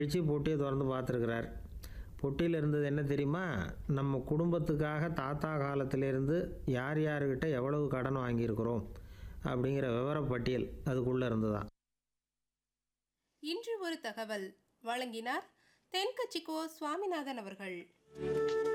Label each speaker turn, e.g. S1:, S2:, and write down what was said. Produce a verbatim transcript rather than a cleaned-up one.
S1: கழிச்சு பொட்டியை திறந்து பார்த்துருக்கிறார். பொட்டியில் இருந்தது என்ன தெரியுமா? நம்ம குடும்பத்துக்காக தாத்தா காலத்திலேருந்து யார் யார்கிட்ட எவ்வளவு கடன் வாங்கியிருக்கிறோம் அப்படிங்கிற விவரப்பட்டியல் அதுக்குள்ளே இருந்துதான்.
S2: இன்று ஒரு தகவல் வழங்கினார் தென்கட்சிக்கோ சுவாமிநாதன் அவர்கள்.